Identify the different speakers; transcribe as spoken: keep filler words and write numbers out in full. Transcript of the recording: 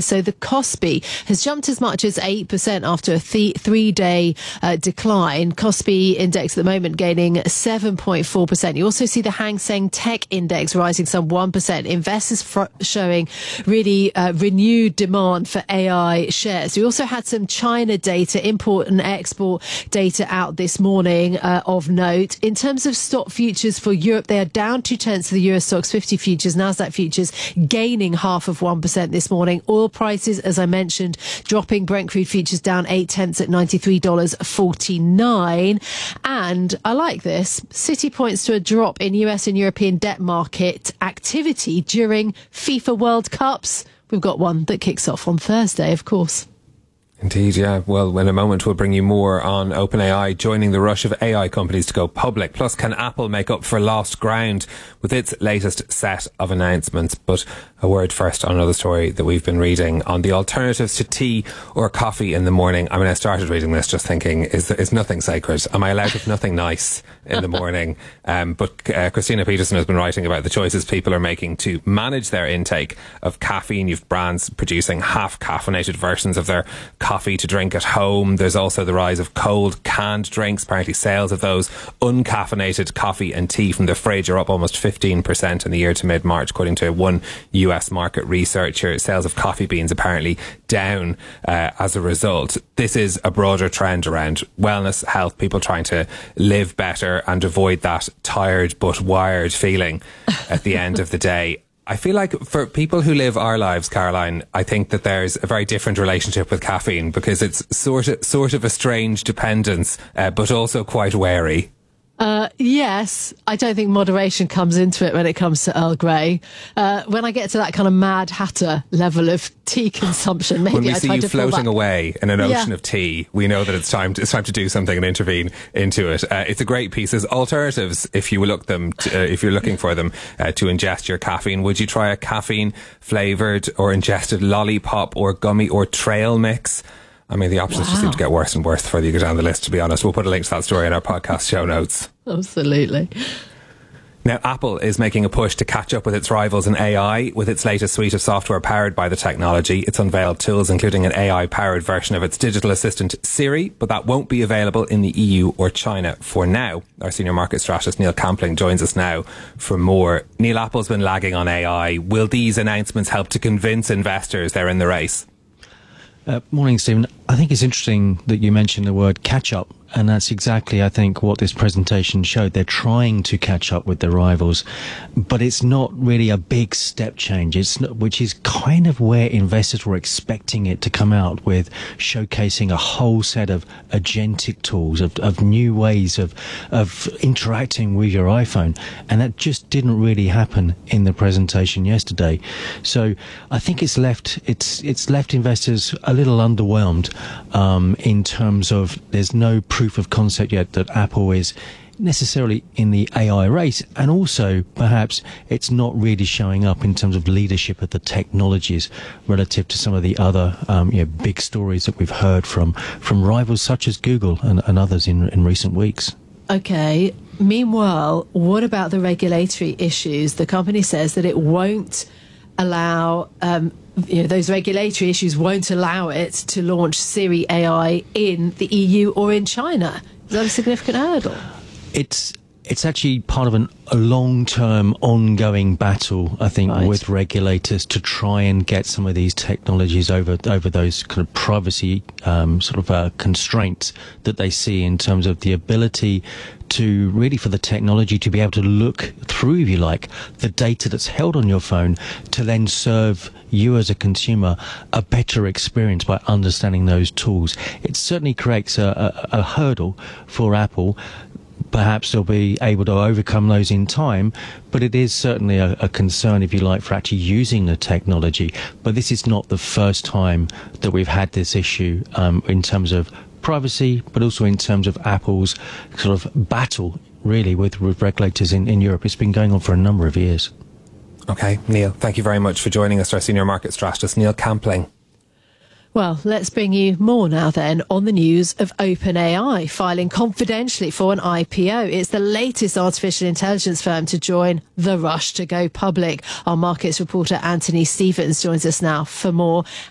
Speaker 1: markets. So the Kospi has jumped as much as eight percent after a th- three-day uh, decline. Kospi index at the moment gaining seven point four percent. You also see the Hang Seng Tech Index rising some one percent. Investors fr- showing really uh, renewed demand for A I shares. We also had some China data, import and export data out this morning uh, of note. In terms of stock futures for Europe, they are down two tenths of the Euro Stoxx fifty futures, Nasdaq futures gaining half of one percent this morning. Oil prices, as I mentioned, dropping. Brent crude futures down eight tenths at ninety-three dollars forty-nine. And I like this. Citi points to a drop in U S and European debt market activity during FIFA World Cups. We've got one that kicks off on Thursday, of course.
Speaker 2: Indeed, yeah. Well, in a moment we'll bring you more on OpenAI joining the rush of A I companies to go public. Plus, can Apple make up for lost ground with its latest set of announcements? But a word first on another story that we've been reading on the alternatives to tea or coffee in the morning. I mean, I started reading this just thinking, is is nothing sacred? Am I allowed to have nothing nice in the morning? Um, but uh, Christina Peterson has been writing about the choices people are making to manage their intake of caffeine. You've brands producing half caffeinated versions of their coffee to drink at home. There's also the rise of cold canned drinks. Apparently sales of those uncaffeinated coffee and tea from the fridge are up almost fifteen percent in the year to mid-March, according to one U S market researcher. Sales of coffee beans apparently down uh, as a result. This is a broader trend around wellness, health, people trying to live better and avoid that tired but wired feeling at the end of the day. I feel like for people who live our lives, Caroline, I think that there's a very different relationship with caffeine because it's sort of sort of a strange dependence, uh, but also quite wary.
Speaker 1: Uh, yes, I don't think moderation comes into it when it comes to Earl Grey. Uh, when I get to that kind of Mad Hatter level of tea consumption, maybe
Speaker 2: when we
Speaker 1: I
Speaker 2: see
Speaker 1: try
Speaker 2: you
Speaker 1: to
Speaker 2: floating away in an ocean
Speaker 1: yeah.
Speaker 2: of tea, we know that it's time to, it's time to do something and intervene into it. Uh, it's a great piece. There's alternatives if you look them, to, uh, if you're looking for them uh, to ingest your caffeine. Would you try a caffeine flavoured or ingested lollipop or gummy or trail mix? I mean, the options
Speaker 1: wow.
Speaker 2: just seem to get worse and worse the further you go down the list, to be honest. We'll put a link to that story in our podcast show notes.
Speaker 1: Absolutely.
Speaker 2: Now, Apple is making a push to catch up with its rivals in A I with its latest suite of software powered by the technology. It's unveiled tools including an A I-powered version of its digital assistant Siri, but that won't be available in the E U or China for now. Our senior market strategist Neil Campling joins us now for more. Neil, Apple's been lagging on A I. Will these announcements help to convince investors they're in the race?
Speaker 3: Uh, morning, Stephen. I think it's interesting that you mentioned the word catch-up, and that's exactly, I think, what this presentation showed. They're trying to catch up with their rivals, but it's not really a big step change, it's not, which is kind of where investors were expecting it to come out with, showcasing a whole set of agentic tools, of, of new ways of, of interacting with your iPhone, and that just didn't really happen in the presentation yesterday. So I think it's left, it's, it's left investors a little underwhelmed um, in terms of there's no proof of concept yet that Apple is necessarily in the A I race, and also perhaps it's not really showing up in terms of leadership of the technologies relative to some of the other um, you know, big stories that we've heard from from rivals such as Google and, and others in, in recent weeks.
Speaker 1: Okay. Meanwhile, what about the regulatory issues? The company says that it won't allow um, you know, those regulatory issues won't allow it to launch Siri A I in the E U or in China. Is that a significant hurdle?
Speaker 3: It's it's actually part of an, a long-term, ongoing battle, I think, right. with regulators to try and get some of these technologies over over those kind of privacy um, sort of uh, constraints that they see in terms of the ability to really for the technology to be able to look through, if you like, the data that's held on your phone to then serve you as a consumer a better experience by understanding those tools. It certainly creates a, a, a hurdle for Apple. Perhaps they'll be able to overcome those in time, but it is certainly a, a concern, if you like, for actually using the technology. But this is not the first time that we've had this issue um, in terms of privacy, but also in terms of Apple's sort of battle, really, with, with regulators in, in Europe. It's been going on for a number of years.
Speaker 2: Okay, Neil, thank you very much for joining us, our senior market strategist, Neil Campling.
Speaker 1: Well, let's bring you more now then on the news of OpenAI filing confidentially for an I P O. It's the latest artificial intelligence firm to join the rush to go public. Our markets reporter Anthony Stevens joins us now for more.